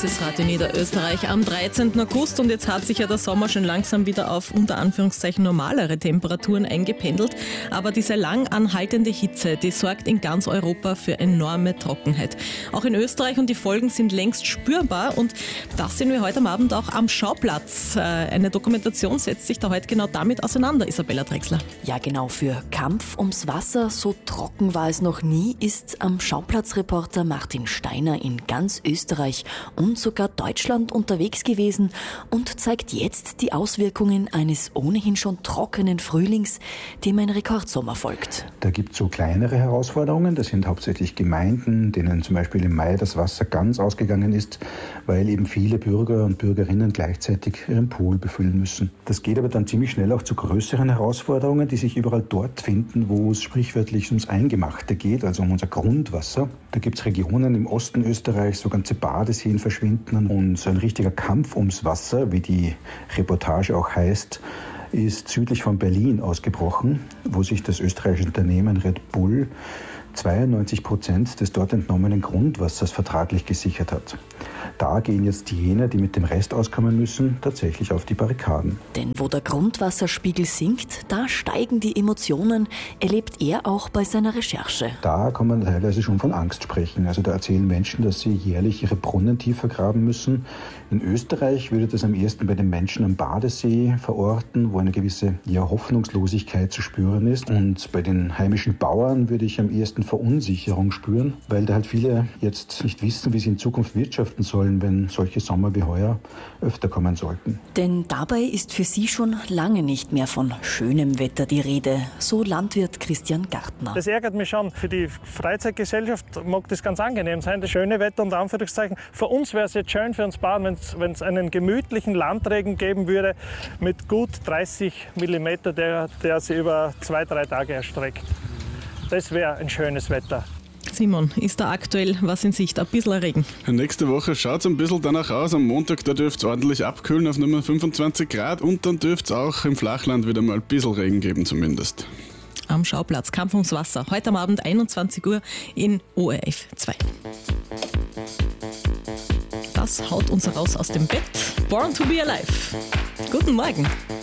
Das ist Radio Niederösterreich am 13. August und jetzt hat sich ja der Sommer schon langsam wieder auf unter Anführungszeichen normalere Temperaturen eingependelt. Aber diese lang anhaltende Hitze, die sorgt in ganz Europa für enorme Trockenheit. Auch in Österreich und die Folgen sind längst spürbar und das sehen wir heute am Abend auch am Schauplatz. Eine Dokumentation setzt sich da heute genau damit auseinander, Isabella Drechsler. Ja genau, für Kampf ums Wasser, so trocken war es noch nie, ist am Schauplatzreporter Martin Steiner in ganz Österreich und sogar Deutschland unterwegs gewesen und zeigt jetzt die Auswirkungen eines ohnehin schon trockenen Frühlings, dem ein Rekordsommer folgt. Da gibt es so kleinere Herausforderungen. Das sind hauptsächlich Gemeinden, denen zum Beispiel im Mai das Wasser ganz ausgegangen ist, weil eben viele Bürger und Bürgerinnen gleichzeitig ihren Pool befüllen müssen. Das geht aber dann ziemlich schnell auch zu größeren Herausforderungen, die sich überall dort finden, wo es sprichwörtlich ums Eingemachte geht, also um unser Grundwasser. Da gibt es Regionen im Osten Österreichs, wo ganze Badeseen verschwinden und so ein richtiger Kampf ums Wasser, wie die Reportage auch heißt, ist südlich von Berlin ausgebrochen, wo sich das österreichische Unternehmen Red Bull 92% des dort entnommenen Grundwassers vertraglich gesichert hat. Da gehen jetzt jene, die mit dem Rest auskommen müssen, tatsächlich auf die Barrikaden. Denn wo der Grundwasserspiegel sinkt, da steigen die Emotionen, erlebt er auch bei seiner Recherche. Da kann man teilweise schon von Angst sprechen. Also da erzählen Menschen, dass sie jährlich ihre Brunnen tiefer graben müssen. In Österreich würde das am ehesten bei den Menschen am Badesee verorten, wo eine gewisse Hoffnungslosigkeit zu spüren ist. Und bei den heimischen Bauern würde ich am ehesten Verunsicherung spüren, weil da halt viele jetzt nicht wissen, wie sie in Zukunft wirtschaften sollen, wenn solche Sommer wie heuer öfter kommen sollten. Denn dabei ist für sie schon lange nicht mehr von schönem Wetter die Rede, so Landwirt Christian Gartner. Das ärgert mich schon. Für die Freizeitgesellschaft mag das ganz angenehm sein, das schöne Wetter unter Anführungszeichen. Für uns wäre es jetzt schön, für uns Bauern, wenn es einen gemütlichen Landregen geben würde mit gut 30 mm, der sich über 2-3 Tage erstreckt. Das wäre ein schönes Wetter. Simon, ist da aktuell was in Sicht? Ein bisschen Regen? Nächste Woche schaut es ein bisschen danach aus. Am Montag dürfte es ordentlich abkühlen auf nur 25 Grad und dann dürfte es auch im Flachland wieder mal ein bisschen Regen geben zumindest. Am Schauplatz Kampf ums Wasser. Heute am Abend 21 Uhr in ORF 2. Das haut uns raus aus dem Bett. Born to be alive. Guten Morgen.